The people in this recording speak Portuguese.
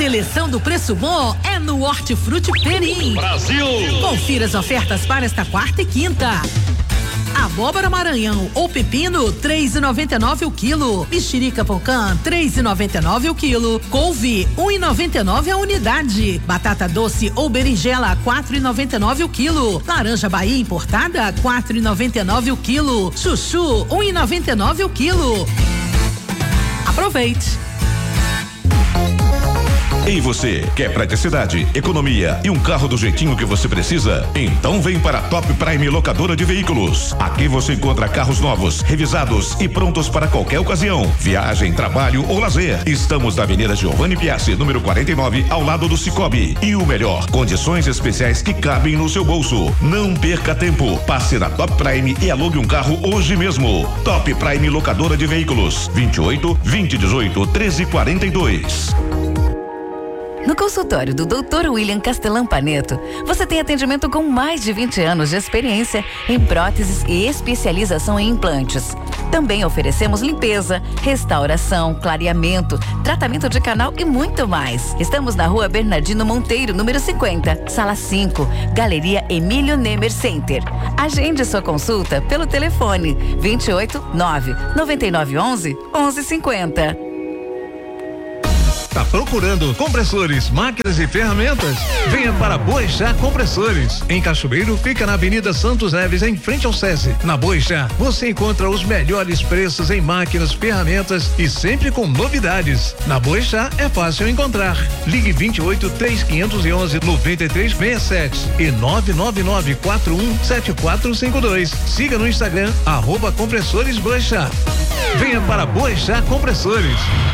seleção do preço bom é no Hortifruti Perim. Brasil! Confira as ofertas para esta quarta e quinta. Abóbora Maranhão ou pepino, 3,99 o quilo. Mexerica Pocã, 3,99 o quilo. Couve, 1,99 a unidade. Batata doce ou berinjela, 4,99 o quilo. Laranja Bahia importada, 4,99 o quilo. Chuchu, 1,99 o quilo. Aproveite! E você, quer praticidade, economia e um carro do jeitinho que você precisa? Então vem para a Top Prime Locadora de Veículos. Aqui você encontra carros novos, revisados e prontos para qualquer ocasião. Viagem, trabalho ou lazer. Estamos na Avenida Giovanni Piazzi, número 49, ao lado do Cicobi. E o melhor, condições especiais que cabem no seu bolso. Não perca tempo. Passe na Top Prime e alugue um carro hoje mesmo. Top Prime Locadora de Veículos. 28 2018 1342. No consultório do Dr. William Castellan Paneto, você tem atendimento com mais de 20 anos de experiência em próteses e especialização em implantes. Também oferecemos limpeza, restauração, clareamento, tratamento de canal e muito mais. Estamos na Rua Bernardino Monteiro, número 50, Sala 5, Galeria Emílio Nemer Center. Agende sua consulta pelo telefone 28 9 9911 1150. Tá procurando compressores, máquinas e ferramentas? Venha para Boixá Compressores. Em Cachoeiro, fica na Avenida Santos Neves, em frente ao SESI. Na Boixá, você encontra os melhores preços em máquinas, ferramentas e sempre com novidades. Na Boixá é fácil encontrar. Ligue 28 3511 9367 e 999417452. Siga no Instagram @Compressores Boixá. Venha para Boixá Compressores.